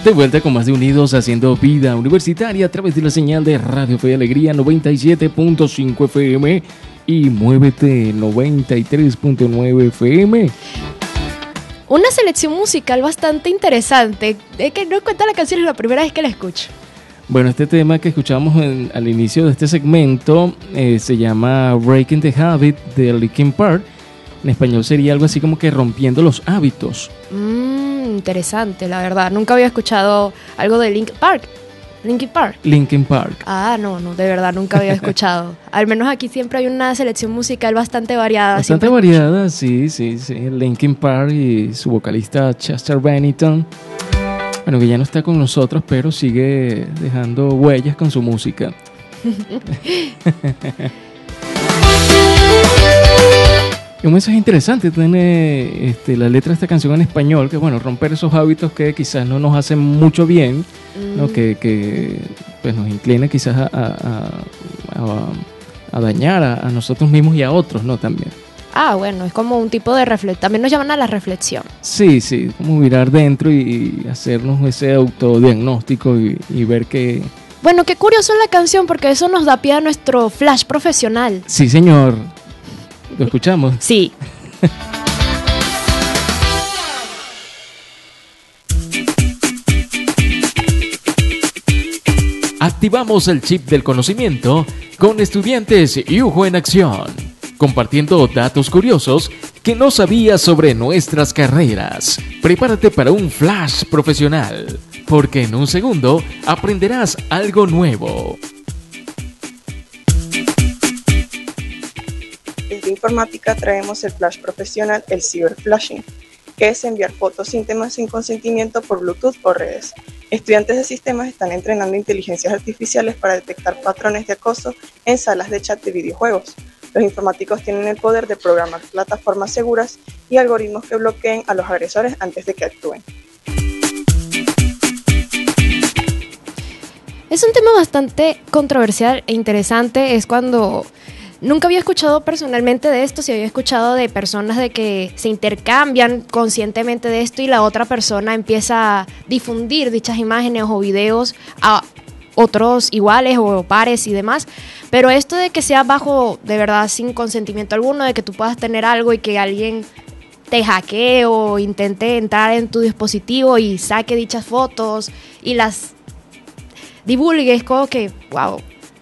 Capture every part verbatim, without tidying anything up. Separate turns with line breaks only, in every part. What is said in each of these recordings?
De vuelta con más de Unidos haciendo vida universitaria a través de la señal de Radio Fe y Alegría noventa y siete punto cinco F M y Muévete noventa y tres punto nueve F M.
Una selección musical bastante interesante. Es que no cuenta la canción, es la primera vez que la escucho.
Bueno, este tema que escuchamos en, al inicio de este segmento eh, se llama Breaking the Habit de Linkin Park. En español sería algo así como que rompiendo los hábitos.
Mmm, interesante, la verdad. Nunca había escuchado algo de Linkin Park. Linkin Park.
Linkin Park.
Ah, no, no, de verdad nunca había escuchado. Al menos aquí siempre hay una selección musical bastante variada.
Bastante variada, sí, sí, sí. Linkin Park y su vocalista Chester Bennington. Bueno, que ya no está con nosotros, pero sigue dejando huellas con su música. Un mensaje interesante tiene este, la letra de esta canción en español, que bueno, romper esos hábitos que quizás no nos hacen mucho bien, mm. ¿no? que, que pues nos inclina quizás a, a, a, a dañar a, a nosotros mismos y a otros, ¿no? También.
Ah, bueno, es como un tipo de reflexión, también nos llaman a la reflexión.
Sí, sí, como mirar dentro y, y hacernos ese autodiagnóstico y, y ver que...
Bueno, qué curioso la canción, porque eso nos da pie a nuestro flash profesional.
Sí, señor. ¿Lo escuchamos?
Sí.
Activamos el chip del conocimiento con Estudiantes Yujo en Acción, compartiendo datos curiosos que no sabías sobre nuestras carreras. Prepárate para un flash profesional, porque en un segundo aprenderás algo nuevo.
Desde Informática traemos el flash profesional, el ciberflashing, que es enviar fotos sin temas sin consentimiento por Bluetooth o redes. Estudiantes de sistemas están entrenando inteligencias artificiales para detectar patrones de acoso en salas de chat de videojuegos. Los informáticos tienen el poder de programar plataformas seguras y algoritmos que bloqueen a los agresores antes de que actúen.
Es un tema bastante controversial e interesante. Es cuando... Nunca había escuchado personalmente de esto, sí había escuchado de personas de que se intercambian conscientemente de esto y la otra persona empieza a difundir dichas imágenes o videos a otros iguales o pares y demás. Pero esto de que sea bajo, de verdad, sin consentimiento alguno, de que tú puedas tener algo y que alguien te hackee o intente entrar en tu dispositivo y saque dichas fotos y las divulgue, es como que, wow.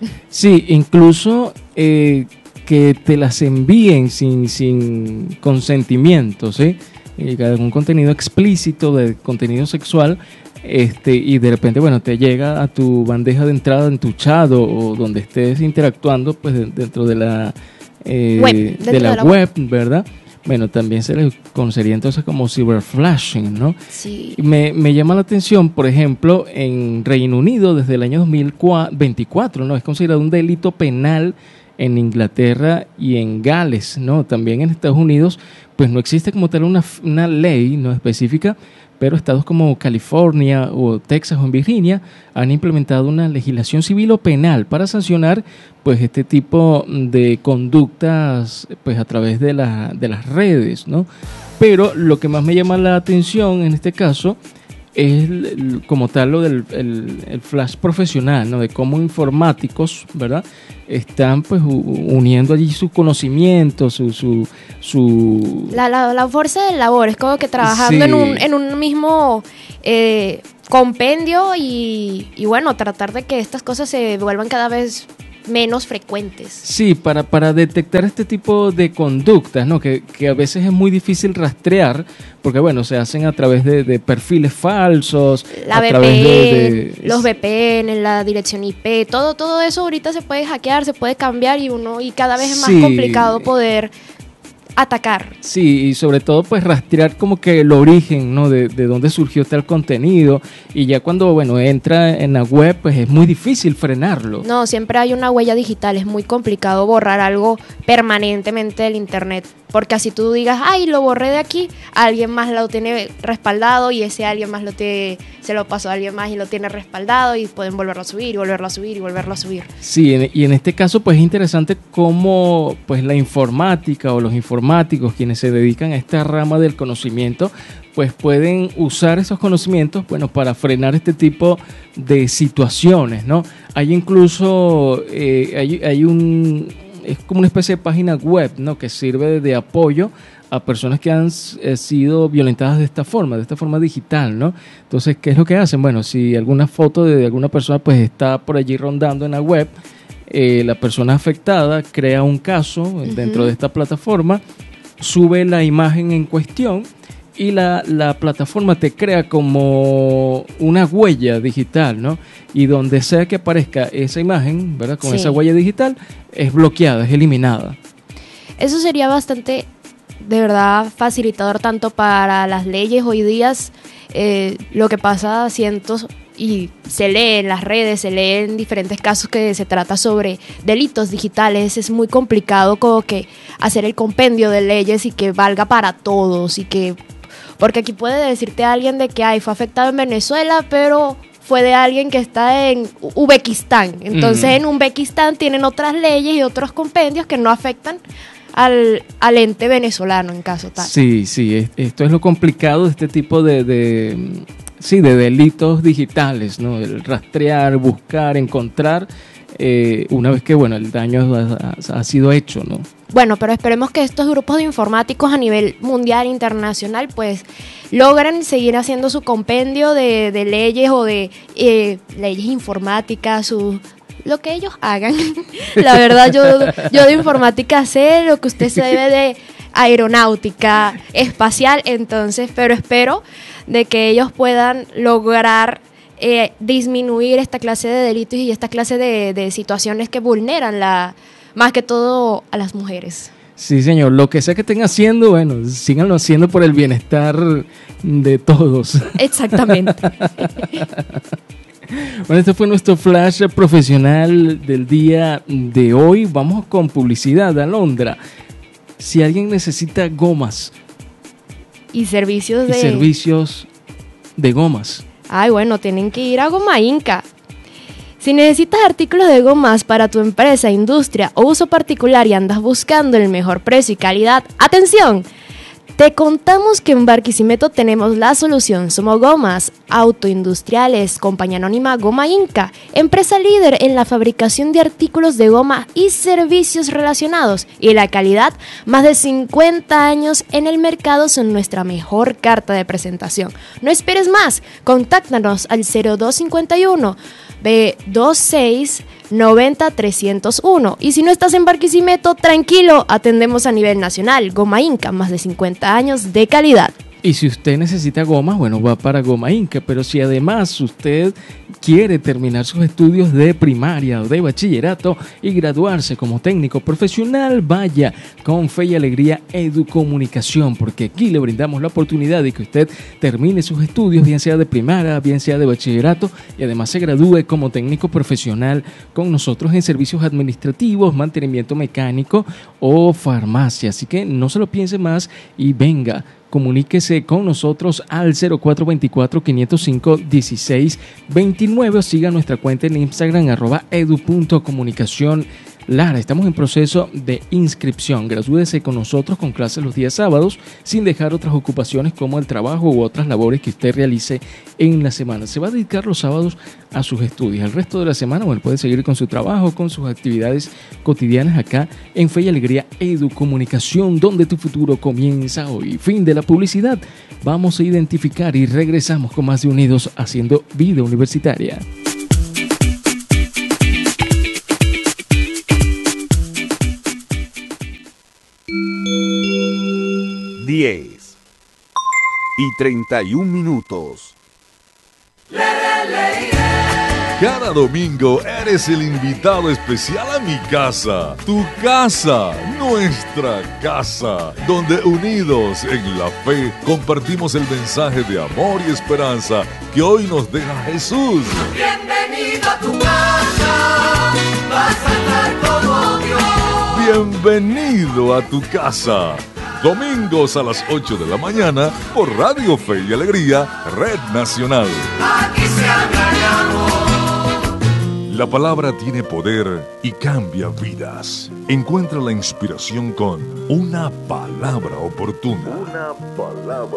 Sí, incluso eh, que te las envíen sin, sin consentimiento, ¿sí? Eh, algún contenido explícito de contenido sexual, este, y de repente, bueno, te llega a tu bandeja de entrada en tu chat o, o donde estés interactuando, pues de, dentro de la, eh,
web,
de la, de la web, web, ¿verdad? Bueno, también se le conocería entonces como cyberflashing, ¿no?
Sí.
Me, me llama la atención, por ejemplo, en Reino Unido desde el año dos mil veinticuatro, ¿no? Es considerado un delito penal en Inglaterra y en Gales, ¿no? También en Estados Unidos, pues no existe como tal una, una ley no específica, pero estados como California o Texas o en Virginia han implementado una legislación civil o penal para sancionar pues este tipo de conductas pues a través de, la, de las redes, ¿no? Pero lo que más me llama la atención en este caso es el, como tal lo del el, el flash profesional, ¿no? De cómo informáticos, ¿verdad? Están pues uniendo allí su conocimiento, su... su, su...
La, la, la fuerza de labor, es como que trabajando sí. en, un, en un mismo eh, compendio y, y bueno, tratar de que estas cosas se vuelvan cada vez menos frecuentes.
Sí, para, para detectar este tipo de conductas, ¿no? Que, que a veces es muy difícil rastrear, porque bueno, se hacen a través de, de perfiles falsos,
la
a
V P N,
través de, de...
los V P N, la dirección I P, todo, todo eso ahorita se puede hackear, se puede cambiar y uno y cada vez es más
sí.
complicado poder atacar.
Sí, y sobre todo pues rastrear como que el origen, ¿no? De, de dónde surgió tal contenido, y ya cuando, bueno, entra en la web, pues es muy difícil frenarlo.
No, siempre hay una huella digital, es muy complicado borrar algo permanentemente del internet, porque así tú digas, ay, lo borré de aquí, alguien más lo tiene respaldado y ese alguien más lo tiene, se lo pasó a alguien más y lo tiene respaldado y pueden volverlo a subir y volverlo a subir y volverlo a subir.
Sí, y en este caso pues es interesante cómo pues la informática o los informáticos, quienes se dedican a esta rama del conocimiento, pues pueden usar esos conocimientos, bueno, para frenar este tipo de situaciones, ¿no? Hay incluso, eh, hay, hay un, es como una especie de página web, ¿no? Que sirve de apoyo a personas que han eh, sido violentadas de esta forma, de esta forma digital, ¿no? Entonces, ¿qué es lo que hacen? Bueno, si alguna foto de alguna persona pues está por allí rondando en la web, eh, la persona afectada crea un caso uh-huh. dentro de esta plataforma, sube la imagen en cuestión y la, la plataforma te crea como una huella digital, ¿no? Y donde sea que aparezca esa imagen, ¿verdad? Con sí. esa huella digital, es bloqueada, es eliminada.
Eso sería bastante, de verdad, facilitador tanto para las leyes. Hoy día, eh, lo que pasa cientos y se lee en las redes, se lee en diferentes casos que se trata sobre delitos digitales. Es muy complicado como que hacer el compendio de leyes y que valga para todos y que... Porque aquí puede decirte alguien de que ay, fue afectado en Venezuela, pero fue de alguien que está en Uzbekistán. Entonces, mm. en Uzbekistán tienen otras leyes y otros compendios que no afectan al, al ente venezolano en caso tal.
Sí, sí, esto es lo complicado de este tipo de, de, sí, de delitos digitales, ¿no? El rastrear, buscar, encontrar, eh, una vez que, bueno, el daño ha, ha sido hecho, ¿no?
Bueno, pero esperemos que estos grupos de informáticos a nivel mundial, internacional, pues logren seguir haciendo su compendio de, de leyes o de eh, leyes informáticas, su, lo que ellos hagan. La verdad, yo, yo de informática sé lo que usted se debe de aeronáutica, espacial, entonces, pero espero de que ellos puedan lograr eh, disminuir esta clase de delitos y esta clase de, de situaciones que vulneran la... más que todo a las mujeres.
Sí, señor. Lo que sea que estén haciendo, bueno, síganlo haciendo por el bienestar de todos.
Exactamente.
Bueno, este fue nuestro flash profesional del día de hoy. Vamos con publicidad, Alondra. Si alguien necesita gomas.
Y servicios de...
Y servicios de gomas.
Ay, bueno, tienen que ir a Goma Inca. Si necesitas artículos de gomas para tu empresa, industria o uso particular y andas buscando el mejor precio y calidad, ¡atención! Te contamos que en Barquisimeto tenemos la solución. Somos Gomas Autoindustriales, compañía anónima Goma Inca, empresa líder en la fabricación de artículos de goma y servicios relacionados. Y la calidad, más de cincuenta años en el mercado, son nuestra mejor carta de presentación. No esperes más, contáctanos al cero dos cincuenta y uno B veintiséis noventa trescientos uno. Y si no estás en Barquisimeto, tranquilo, atendemos a nivel nacional. Goma Inca, más de cincuenta años de calidad.
Y si usted necesita gomas, bueno, va para Goma Inca. Pero si además usted quiere terminar sus estudios de primaria o de bachillerato y graduarse como técnico profesional, vaya con Fe y Alegría Educomunicación, porque aquí le brindamos la oportunidad de que usted termine sus estudios, bien sea de primaria, bien sea de bachillerato, y además se gradúe como técnico profesional con nosotros en servicios administrativos, mantenimiento mecánico o farmacia. Así que no se lo piense más y venga. Comuníquese con nosotros al cero cuatro dos cuatro, cinco cero cinco, uno seis dos nueve o siga nuestra cuenta en Instagram arroba edu punto comunicación Lara. Estamos en proceso de inscripción. Gradúese con nosotros con clases los días sábados sin dejar otras ocupaciones como el trabajo u otras labores que usted realice en la semana. Se va a dedicar los sábados a sus estudios. El resto de la semana, bueno, puede seguir con su trabajo, con sus actividades cotidianas acá en Fe y Alegría Educomunicación, donde tu futuro comienza hoy. Fin de la publicidad. Vamos a identificar y regresamos con más de Unidos haciendo vida universitaria.
diez y treinta y un minutos. Cada domingo eres el invitado especial a mi casa, tu casa, nuestra casa, donde unidos en la fe compartimos el mensaje de amor y esperanza que hoy nos deja Jesús.
Bienvenido a tu casa, vas a estar como Dios.
Bienvenido a tu casa. Domingos a las ocho de la mañana por Radio Fe y Alegría, Red Nacional.
Aquí se habla de amor.
La palabra tiene poder y cambia vidas. Encuentra la inspiración con una palabra oportuna. Una palabra.